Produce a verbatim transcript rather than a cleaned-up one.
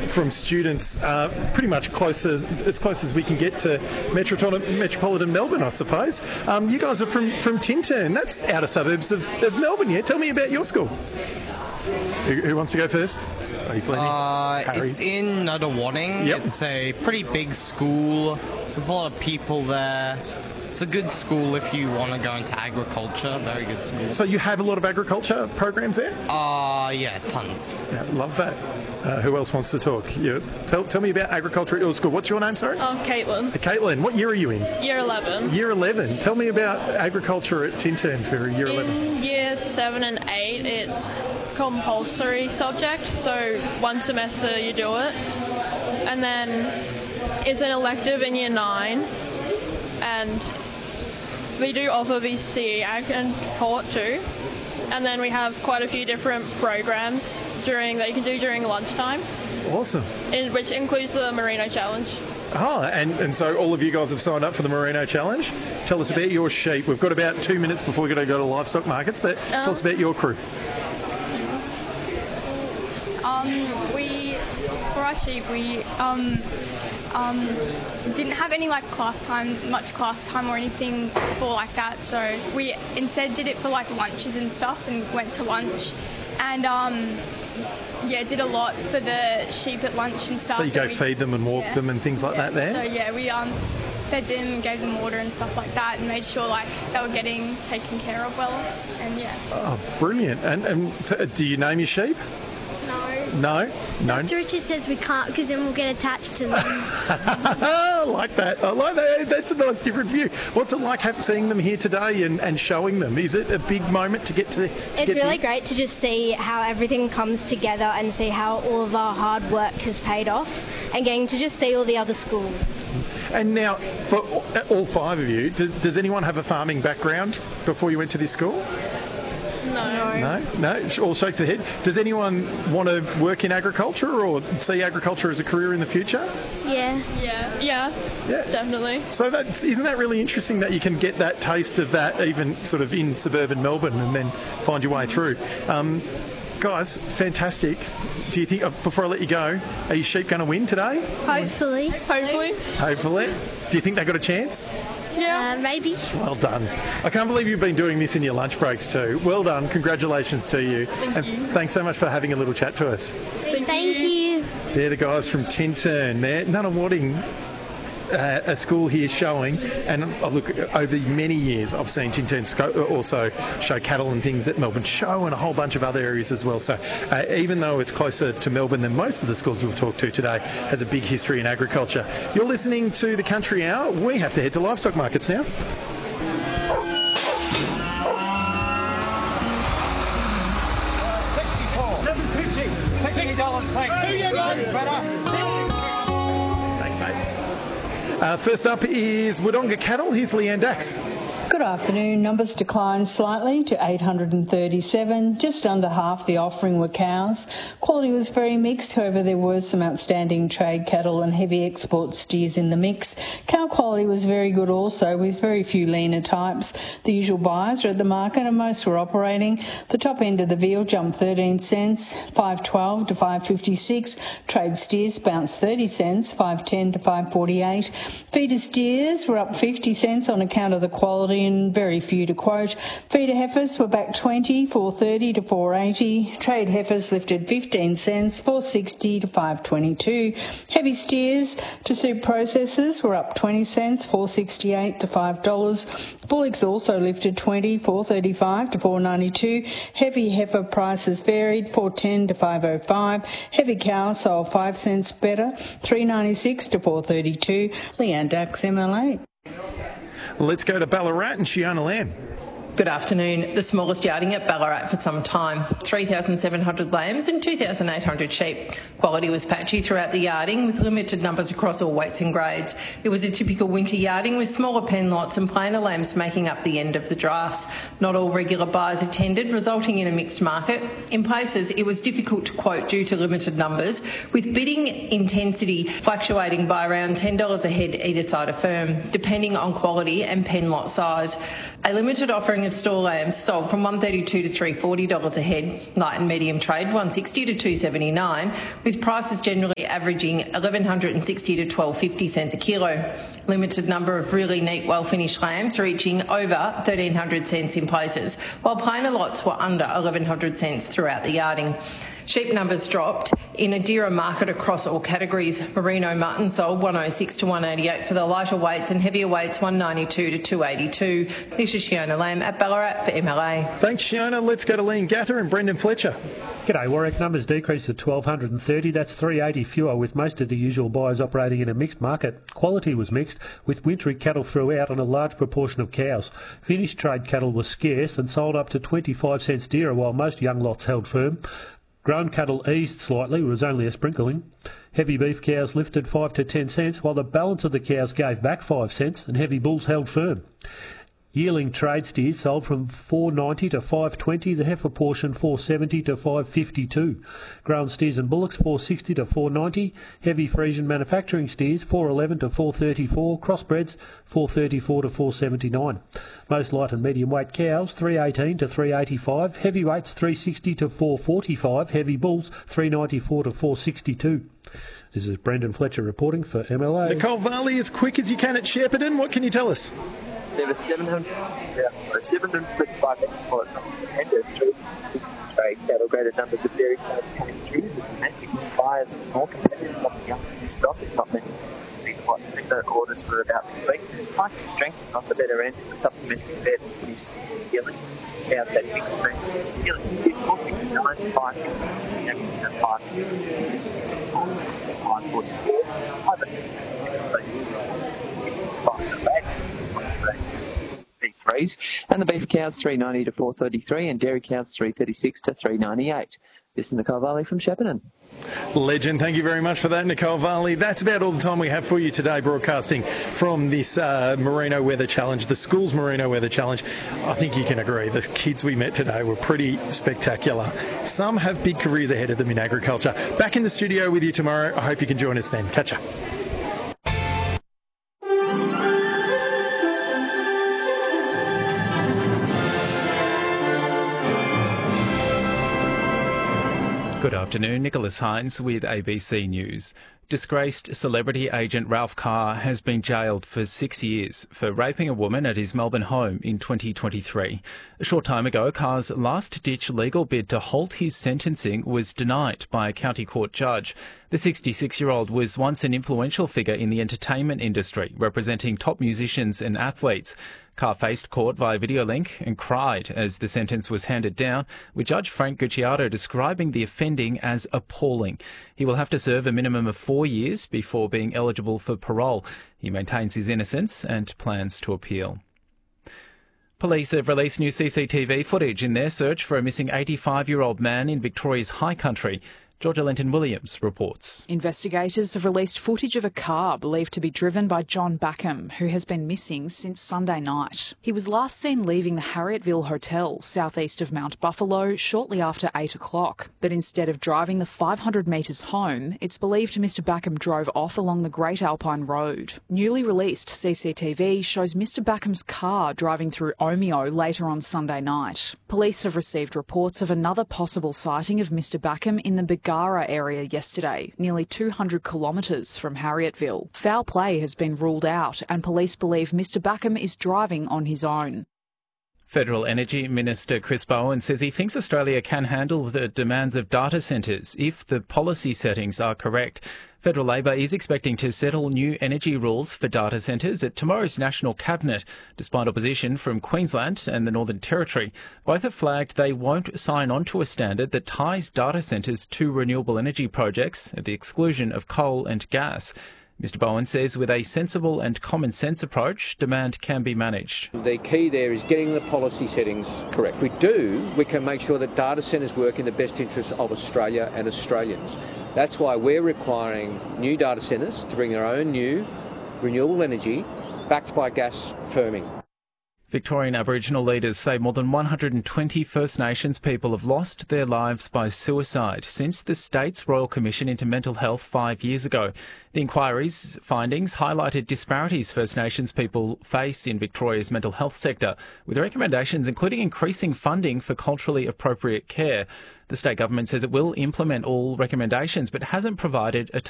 from students uh, pretty much close as, as close as we can get to metropolitan, metropolitan Melbourne, I suppose. Um, you guys are from, from Tintern. That's outer suburbs of, of Melbourne, yeah? Tell me about your school. Who, who wants to go first? Uh, it's in Nunawading. Yep. It's a pretty big school. There's a lot of people there. It's a good school if you want to go into agriculture. Very good school. So you have a lot of agriculture programs there? Uh, yeah, tons. Yeah, love that. Uh, who else wants to talk? Yeah. Tell, tell me about agriculture at your school. What's your name, sorry? I'm Caitlin. Uh, Caitlin, what year are you in? Year eleven. Year eleven. Tell me about agriculture at Tintern for year eleven. In year seven and eight, it's compulsory subject, so one semester you do it. And then it's an elective in year nine, and we do offer V C Ag and Hort too. And then we have quite a few different programs during that you can do during lunchtime. Awesome. In, which includes the Merino Challenge. Ah, and, and so all of you guys have signed up for the Merino Challenge. Tell us Yep. about your sheep. We've got about two minutes before we're going to go to livestock markets, but Um, tell us about your crew. Um, we, for our sheep, we um, um, didn't have any like class time, much class time or anything before like that. So we instead did it for like lunches and stuff, and went to lunch, and um, yeah, did a lot for the sheep at lunch and stuff. So you go And we- feed them and walk yeah. them and things like yeah. that there? So yeah, we um, fed them, gave them water and stuff like that, and made sure like they were getting taken care of well. And yeah. Oh, brilliant. And, and t- do you name your sheep? No. No? No? Doctor Richard says we can't because then we'll get attached to them. I like that. I like that. That's a nice different view. What's it like have, seeing them here today and, and showing them? Is it a big moment to get to, to It's get really to... great to just see how everything comes together and see how all of our hard work has paid off, and getting to just see all the other schools. And now, for all five of you, does, does anyone have a farming background before you went to this school? No. No? No? All shakes the head. Does anyone want to work in agriculture or see agriculture as a career in the future? Yeah. Yeah. Yeah, Yeah. definitely. So that, isn't that really interesting that you can get that taste of that even sort of in suburban Melbourne and then find your way through? Um, guys, fantastic. Do you think, uh, before I let you go, are your sheep going to win today? Hopefully. Hopefully. Hopefully. Do you think they've got a chance? Yeah. Uh, maybe. Well done. I can't believe you've been doing this in your lunch breaks too. Well done. Congratulations to you. Thank and you. Thanks so much for having a little chat to us. Thank, Thank you. you. They're the guys from Tintern. They're Nunawading, uh, a school here showing, and uh, look, over many years I've seen Tintern sco- also show cattle and things at Melbourne Show and a whole bunch of other areas as well. So uh, even though it's closer to Melbourne than most of the schools we've talked to today, has a big history in agriculture. You're listening to the Country Hour. We have to head to livestock markets now. Thanks, mate. Uh, first up is Wodonga Cattle. Here's Leanne Dax. Good afternoon. Numbers declined slightly to eight hundred thirty-seven. Just under half the offering were cows. Quality was very mixed, however there were some outstanding trade cattle and heavy export steers in the mix. Cow quality was very good also, with very few leaner types. The usual buyers are at the market and most were operating. The top end of the veal jumped thirteen cents, five twelve to five fifty-six. Trade steers bounced thirty cents, five ten to five forty-eight. Feeder steers were up fifty cents on account of the quality and very few to quote. Feeder heifers were back twenty, four thirty to four eighty. Trade heifers lifted fifteen cents, four sixty to five twenty-two. Heavy steers to suit processors were up twenty cents, four sixty-eight to five dollars. Bullocks also lifted twenty, four thirty-five to four ninety-two. Heavy heifer prices varied, four ten to five oh five. Heavy cows sold five cents better, three ninety-six to four thirty-two. Leanne Dax, M L A. Let's go to Ballarat and Shiona Lamb. Good afternoon. The smallest yarding at Ballarat for some time. three thousand seven hundred lambs and two thousand eight hundred sheep. Quality was patchy throughout the yarding with limited numbers across all weights and grades. It was a typical winter yarding with smaller pen lots and plainer lambs making up the end of the drafts. Not all regular buyers attended, resulting in a mixed market. In places, it was difficult to quote due to limited numbers, with bidding intensity fluctuating by around ten dollars a head either side of firm, depending on quality and pen lot size. A limited offering trading of store lambs sold from one thirty-two to three forty dollars a head. Light and medium trade one sixty to two seventy-nine, with prices generally averaging eleven sixty to twelve fifty cents a kilo. Limited number of really neat, well-finished lambs reaching over thirteen hundred cents in places, while plainer lots were under eleven hundred cents throughout the yarding. Sheep numbers dropped in a dearer market across all categories. Merino mutton sold one oh six to one eighty-eight for the lighter weights, and heavier weights one ninety-two to two eighty-two. This is Shiona Lamb at Ballarat for M L A. Thanks, Shiona. Let's go to Liam Gather and Brendan Fletcher. G'day, Warwick. Numbers decreased to twelve thirty. That's three eighty fewer, with most of the usual buyers operating in a mixed market. Quality was mixed, with wintry cattle throughout and a large proportion of cows. Finished trade cattle were scarce and sold up to twenty-five cents dearer, while most young lots held firm. Grown cattle eased slightly, it was only a sprinkling. Heavy beef cows lifted five to ten cents, while the balance of the cows gave back five cents, and heavy bulls held firm. Yearling trade steers sold from four ninety to five twenty, the heifer portion four seventy to five fifty-two. Grown steers and bullocks four sixty to four ninety, heavy Friesian manufacturing steers four eleven to four thirty-four, crossbreds four thirty-four to four seventy-nine. Most light and medium weight cows three eighteen to three eighty-five, heavyweights three sixty to four forty-five, heavy bulls three ninety-four to four sixty-two. This is Brendan Fletcher reporting for M L A. Nicole Varley, as quick as you can at Shepparton, what can you tell us? seven hundred, yeah, seven hundred twenty-five exports and three sixty trade cattle, greater numbers of dairy cows coming through, with domestic buyers more competitive on the young stock. It's not many what similar orders for about this week. Price of strength on the better end, the supplementary bed produced in Yearling. Cows had mixed strength. Yearling four sixty-nine, five fifty, and five five forty-four, five threes, and the beef cows three ninety to four thirty-three, and dairy cows three thirty-six to three ninety-eight. This is Nicole Varley from Shepparton. Legend, thank you very much for that, Nicole Varley. That's about all the time we have for you today, broadcasting from this uh, Merino Weather Challenge, the school's Merino Weather Challenge. I think you can agree, the kids we met today were pretty spectacular. Some have big careers ahead of them in agriculture. Back in the studio with you tomorrow. I hope you can join us then. Catch ya. Good afternoon, Nicholas Hines with A B C News. Disgraced celebrity agent Ralph Carr has been jailed for six years for raping a woman at his Melbourne home in twenty twenty-three. A short time ago, Carr's last-ditch legal bid to halt his sentencing was denied by a county court judge. The sixty-six-year-old was once an influential figure in the entertainment industry, representing top musicians and athletes. Carr faced court via video link and cried as the sentence was handed down, with Judge Frank Gucciardo describing the offending as appalling. He will have to serve a minimum of four years before being eligible for parole. He maintains his innocence and plans to appeal. Police have released new C C T V footage in their search for a missing eighty-five-year-old man in Victoria's High Country. Georgia Lenton-Williams reports. Investigators have released footage of a car believed to be driven by John Backham, who has been missing since Sunday night. He was last seen leaving the Harrietville Hotel, southeast of Mount Buffalo, shortly after eight o'clock. But instead of driving the five hundred metres home, it's believed Mr Backham drove off along the Great Alpine Road. Newly released C C T V shows Mr Backham's car driving through Omeo later on Sunday night. Police have received reports of another possible sighting of Mr Backham in the Big area yesterday, nearly two hundred kilometres from Harrietville. Foul play has been ruled out and police believe Mr Backham is driving on his own. Federal Energy Minister Chris Bowen says he thinks Australia can handle the demands of data centres if the policy settings are correct. Federal Labor is expecting to settle new energy rules for data centres at tomorrow's National Cabinet, despite opposition from Queensland and the Northern Territory. Both have flagged they won't sign on to a standard that ties data centres to renewable energy projects at the exclusion of coal and gas. Mister Bowen says with a sensible and common sense approach, demand can be managed. The key there is getting the policy settings correct. If we do, we can make sure that data centres work in the best interests of Australia and Australians. That's why we're requiring new data centres to bring their own new renewable energy backed by gas firming. Victorian Aboriginal leaders say more than one hundred twenty First Nations people have lost their lives by suicide since the state's Royal Commission into Mental Health five years ago. The inquiry's findings highlighted disparities First Nations people face in Victoria's mental health sector, with recommendations including increasing funding for culturally appropriate care. The state government says it will implement all recommendations but hasn't provided a